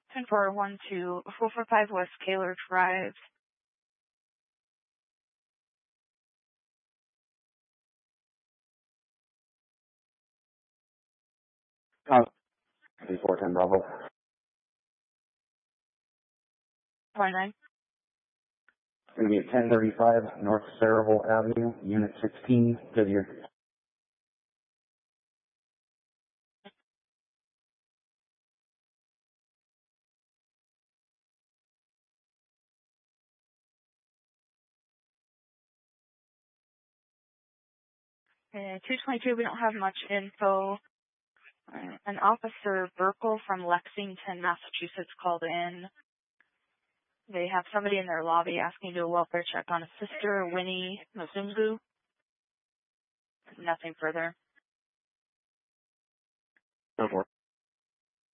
10-412, 445 West Kaler Drive. Oh, 410 Bravo. 29. It's going to be at 1035 North Cerebral Avenue, Unit 16, Goodyear. And 222, we don't have much info. An Officer Burkle from Lexington, Massachusetts called in. They have somebody in their lobby asking to do a welfare check on a sister, Winnie Mzungu. Nothing further. Go for it.